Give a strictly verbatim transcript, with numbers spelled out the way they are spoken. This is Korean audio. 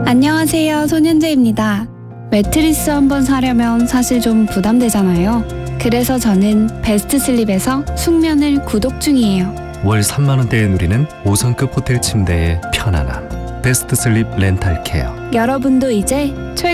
안녕하세요, 손현재입니다. 매트리스 한번 사려면 사실 좀 부담되잖아요. 그래서 저는 베스트 슬립에서 숙면을 구독 중이에요. 월 삼만 원대에 누리는 오 성급 호텔 침대의 편안함. 베스트 슬립 렌탈 케어. 여러분도 이제 최